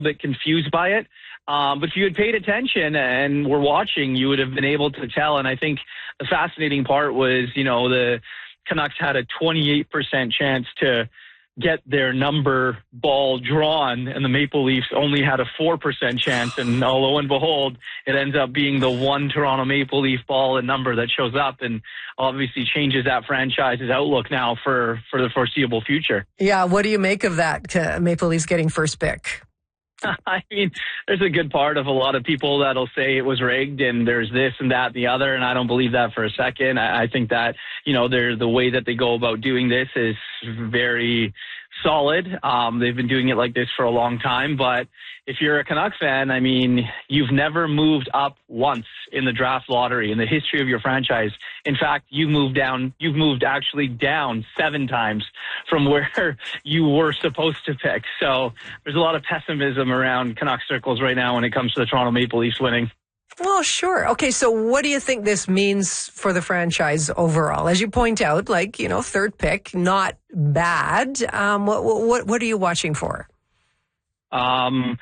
bit confused by it. But if you had paid attention and were watching, you would have been able to tell. And I think the fascinating part was, the Canucks had a 28% chance to get their number ball drawn, and the Maple Leafs only had a 4% chance. And lo and behold, it ends up being the one Toronto Maple Leaf ball and number that shows up, and obviously changes that franchise's outlook now for the foreseeable future. Yeah, what do you make of that, Maple Leafs getting first pick? I mean, there's a good part of a lot of people that'll say it was rigged and there's this and that and the other, and I don't believe that for a second. I think that, the way that they go about doing this is very solid. They've been doing it like this for a long time, but if you're a Canucks fan, I mean, you've never moved up once in the draft lottery in the history of your franchise. In fact, you've moved actually down 7 times from where you were supposed to pick. So there's a lot of pessimism around Canucks circles right now when it comes to the Toronto Maple Leafs winning. Well, sure. Okay, so what do you think this means for the franchise overall? As you point out, third pick, not bad. What are you watching for? The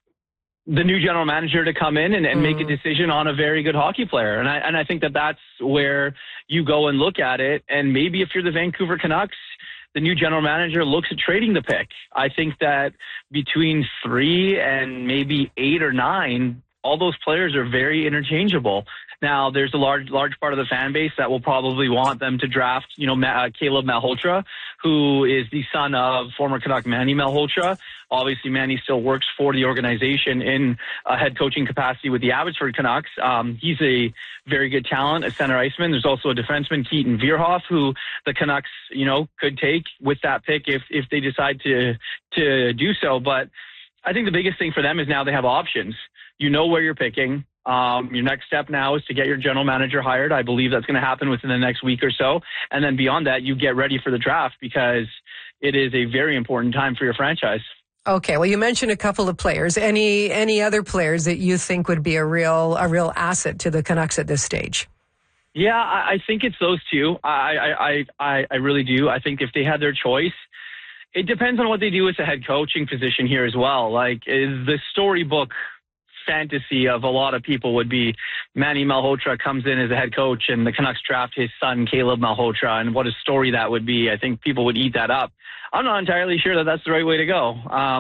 new general manager to come in and make a decision on a very good hockey player. And I think that that's where you go and look at it. And maybe if you're the Vancouver Canucks, the new general manager looks at trading the pick. I think that between 3 and maybe 8 or 9, all those players are very interchangeable. Now, there's a large part of the fan base that will probably want them to draft, Caleb Malhotra, who is the son of former Canuck Manny Malhotra. Obviously, Manny still works for the organization in a head coaching capacity with the Abbotsford Canucks. He's a very good talent, a center iceman. There's also a defenseman, Keaton Vierhoff, who the Canucks, could take with that pick if they decide to do so. But I think the biggest thing for them is now they have options. You know where you're picking. Your next step now is to get your general manager hired. I believe that's going to happen within the next week or so. And then beyond that, you get ready for the draft because it is a very important time for your franchise. Okay. Well, you mentioned a couple of players. Any other players that you think would be a real asset to the Canucks at this stage? Yeah, I think it's those two. I really do. I think if they had their choice, it depends on what they do with the head coaching position here as well. Is the storybook fantasy of a lot of people would be Manny Malhotra comes in as a head coach and the Canucks draft his son, Caleb Malhotra, and what a story that would be. I think people would eat that up. I'm not entirely sure that that's the right way to go.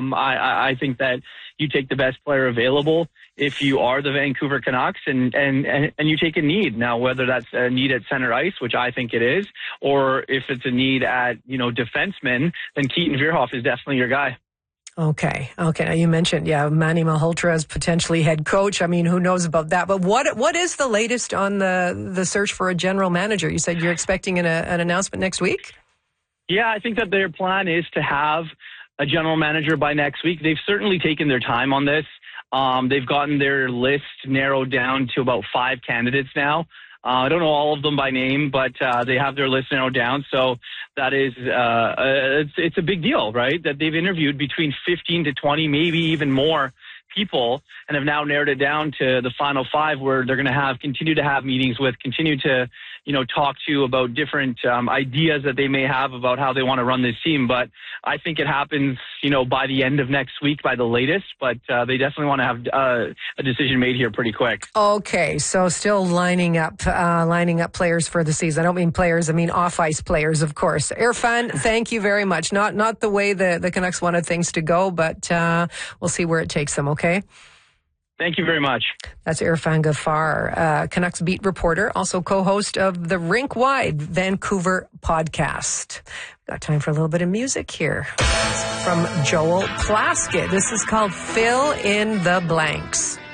I think that you take the best player available if you are the Vancouver Canucks and you take a need. Now, whether that's a need at center ice, which I think it is, or if it's a need at, defenseman, then Keaton Vierhoff is definitely your guy. Okay. Now you mentioned, Manny Malhotra as potentially head coach. I mean, who knows about that? But what is the latest on the search for a general manager? You said you're expecting an announcement next week? Yeah, I think that their plan is to have a general manager by next week. They've certainly taken their time on this. They've gotten their list narrowed down to about 5 candidates now. I don't know all of them by name, but they have their list narrowed down. So that is, it's a big deal, right? That they've interviewed between 15 to 20, maybe even more people, and have now narrowed it down to the final 5, where they're going to continue to have meetings with, continue to, talk to about different ideas that they may have about how they want to run this team. But I think it happens, by the end of next week, by the latest. But they definitely want to have a decision made here pretty quick. Okay, so still lining up players for the season. I don't mean players, I mean off-ice players, of course. Irfan, thank you very much. Not the way the Canucks wanted things to go, but we'll see where it takes them, okay? Thank you very much. That's Irfan Gaffar, Canucks beat reporter, also co-host of the Rink Wide Vancouver podcast. Got time for a little bit of music here. It's from Joel Plaskett. This is called Fill in the Blanks.